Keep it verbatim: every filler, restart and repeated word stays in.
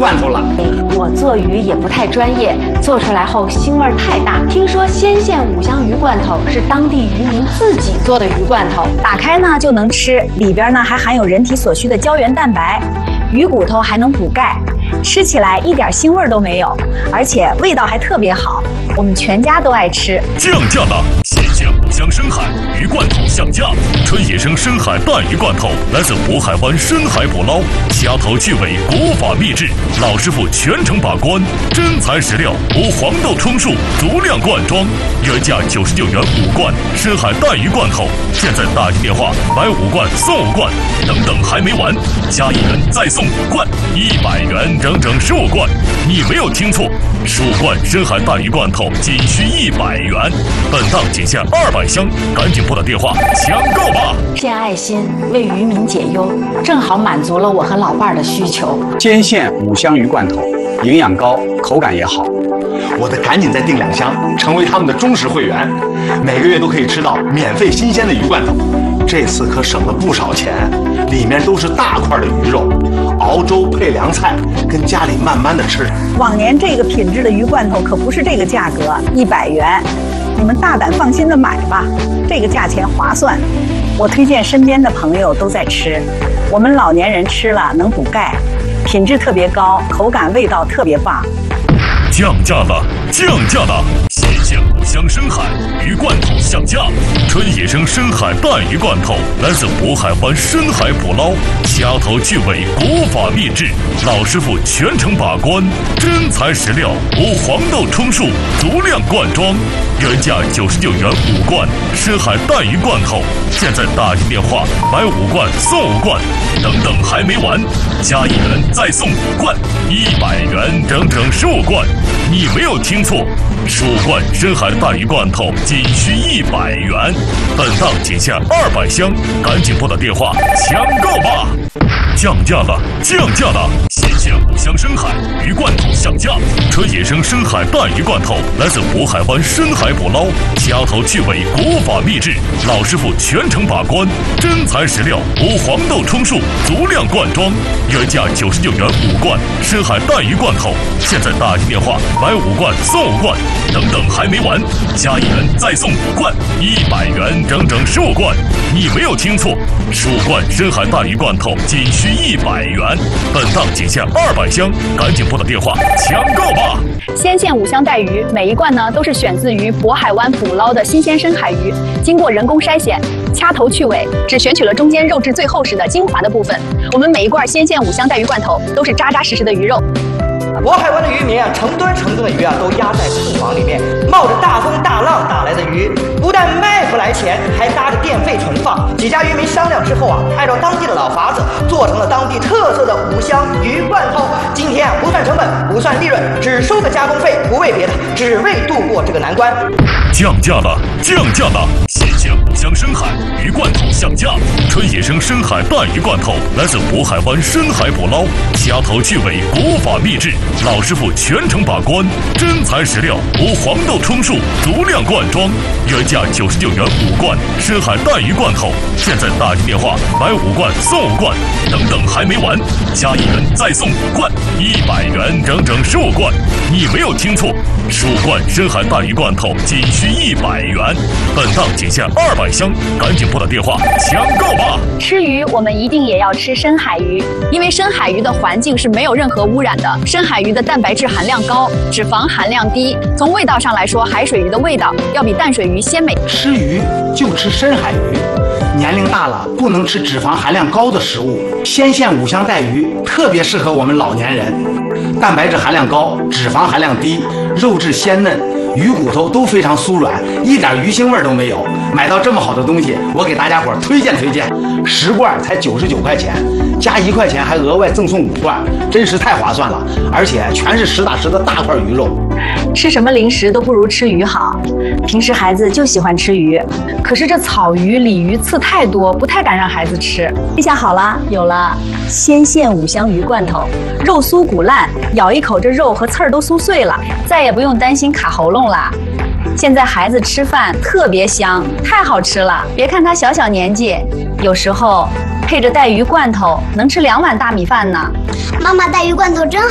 罐头了。 我做鱼也不太专业，做出来后腥味太大。听说鲜县五香鱼罐头是当地渔民自己做的鱼罐头， 打开呢就能吃，里边呢还含有人体所需的胶原蛋白，鱼骨头还能补钙，吃起来一点腥味都没有，而且味道还特别好，我们全家都爱吃。 降价了！鲜县五香深海鱼罐头降价，纯野生深海带鱼罐头来自渤海湾深海捕捞，虾头去尾，古法秘制，老师傅全程把关，真材实料，无黄豆充数，足量灌装，原价九十九元五罐深海带鱼罐头，现在打进电话买五罐送五罐，等等还没完，加一人再送五罐，一百元整整十五罐，你没有听错，十五罐深海带鱼罐头仅需一百元，本档仅限二百箱，赶紧拨打电话抢购吧！ 献爱心，为渔民解忧，正好满足了我和老伴儿的需求。 鲜县五香鱼罐头，营养高，口感也好。 我得赶紧再订两箱，成为他们的忠实会员，每个月都可以吃到免费新鲜的鱼罐头。这次可省了不少钱，里面都是大块的鱼肉，熬粥配凉菜，跟家里慢慢的吃。 往年这个品质的鱼罐头可不是这个价格，一百元，你们大胆放心的买吧，这个价钱划算。我推荐身边的朋友都在吃，我们老年人吃了能补钙，品质特别高，口感味道特别棒。 降价了！降价了！鲜县五香深海鱼罐头降价，纯野生深海带鱼罐头来自渤海湾深海捕捞，虾头去尾，古法秘制，老师傅全程把关，真材实料，无黄豆充数，足量灌装，原价九十九元五罐深海带鱼罐头，现在打进电话买五罐送五罐，等等还没完，加一人再送五罐，一百元整整十五罐。你没有听错，十五罐深海带鱼罐头仅需一百元，本档仅限二百箱，赶紧拨打电话抢购吧！降价了！降价了！鲜县五香深海鱼罐头降价，纯野生深海带鱼罐头来自渤海湾深海捕捞，虾头去尾，古法秘制，老师傅全程把关，真材实料，无黄豆充数，足量灌装，原价九十九元五罐深海带鱼罐头，现在打进电话买五罐送五罐，等等还没完，加一人再送五罐，一百元整整十五罐，你没有听错，十五罐深海带鱼罐头仅需一百元，本档仅限二百箱，赶紧拨打电话抢购吧！ 鲜县五香带鱼，每一罐呢都是选自于渤海湾捕捞的新鲜深海鱼，经过人工筛选，掐头去尾，只选取了中间肉质最厚实的精华的部分。我们每一罐鲜县五香带鱼罐头都是扎扎实实的鱼肉。 渤海湾的渔民啊，成吨成吨的鱼啊，都压在库房里面，冒着大风大浪打来的鱼，不但卖不来钱，还搭着电费存放。几家渔民商量之后啊，按照当地的老法子，做成了当地特色的五香鱼罐头。今天啊，不算成本，不算利润，只收个加工费，不为别的，只为度过这个难关。 降价了！降价了！鲜县五香深海鱼罐头降价，纯野生深海带鱼罐头来自渤海湾深海捕捞，虾头去尾，古法秘制，老师傅全程把关，真材实料，无黄豆充数，足量灌装，原价九十九元五罐深海带鱼罐头，现在打进电话买五罐送五罐，等等还没完，加一人再送五罐，一百元整整十五罐，你没有听错，十五罐深海带鱼罐头仅需一百元，本档仅限二百箱，赶紧拨打电话抢购吧！ 吃鱼我们一定也要吃深海鱼，因为深海鱼的环境是没有任何污染的，深海鱼的蛋白质含量高，脂肪含量低，从味道上来说，海水鱼的味道要比淡水鱼鲜美。 吃鱼就吃深海鱼，年龄大了不能吃脂肪含量高的食物。鲜县五香带鱼特别适合我们老年人，蛋白质含量高，脂肪含量低，肉质鲜嫩，鱼骨头都非常酥软，一点鱼腥味都没有。买到这么好的东西，我给大家伙儿推荐推荐，十罐才九十九块钱，加一块钱还额外赠送五罐，真是太划算了，而且全是实打实的大块鱼肉。 吃什么零食都不如吃鱼好。平时孩子就喜欢吃鱼，可是这草鱼、鲤鱼刺太多，不太敢让孩子吃。 这下好了，有了鲜县五香鱼罐头，肉酥骨烂，咬一口这肉和刺儿都酥碎了， 再也不用担心卡喉咙了。现在孩子吃饭特别香，太好吃了。别看他小小年纪，有时候配着带鱼罐头能吃两碗大米饭呢。 妈妈，带鱼罐头真